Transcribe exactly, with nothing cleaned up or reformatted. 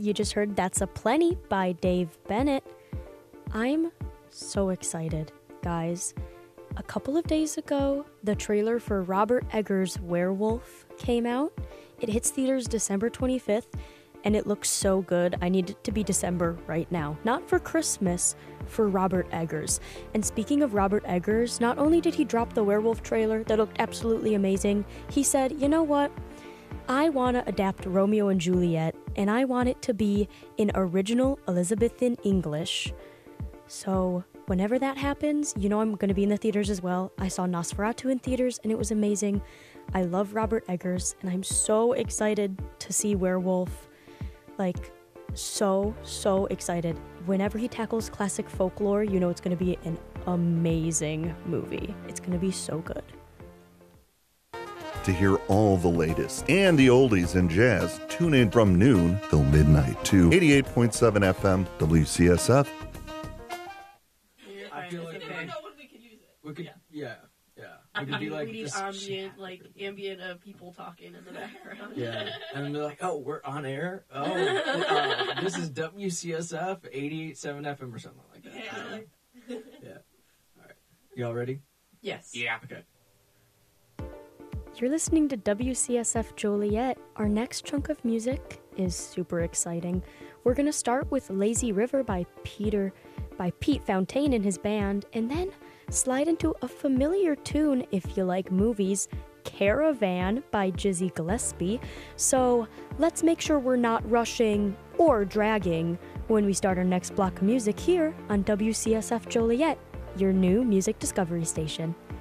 You just heard That's a Plenty by Dave Bennett. I'm so excited, guys. A couple of days ago, the trailer for Robert Eggers' Werewolf came out. It hits theaters December twenty-fifth, and it looks so good. I need it to be December right now. Not for Christmas, for Robert Eggers. And speaking of Robert Eggers, not only did he drop the Werewolf trailer that looked absolutely amazing, he said, you know what? I want to adapt Romeo and Juliet, and I want it to be in original Elizabethan English. So whenever that happens, you know I'm going to be in the theaters as well. I saw Nosferatu in theaters, and it was amazing. I love Robert Eggers, and I'm so excited to see Werewolf. Like, so, so excited. Whenever he tackles classic folklore, you know it's going to be an amazing movie. It's going to be so good. To hear all the latest and the oldies in jazz, tune in from noon till midnight to eighty-eight point seven F M W C S F. I feel like I don't know when we could use it. we could, yeah, yeah. I We could be mean, like we need this ambient, like ambient uh, people talking in the background. Yeah, and they're like, "Oh, we're on air. Oh, uh, this is W C S F eighty-eight point seven F M or something like that." Yeah. Yeah. All right. Y'all ready? Yes. Yeah. Okay. You're listening to W C S F Joliet. Our next chunk of music is super exciting. We're going to start with Lazy River by Peter, by Pete Fountain and his band, and then slide into a familiar tune if you like movies, Caravan by Jizzy Gillespie. So let's make sure we're not rushing or dragging when we start our next block of music here on W C S F Joliet, your new music discovery station.